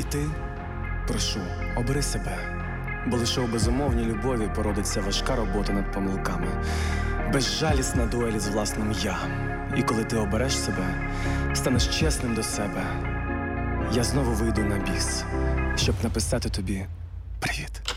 ти, прошу, обери себе. Бо лише у безумовній любові породиться важка робота над помилками. Безжалісна дуель з власним «я». І коли ти обереш себе, станеш чесним до себе, я знову вийду на біс, щоб написати тобі привіт.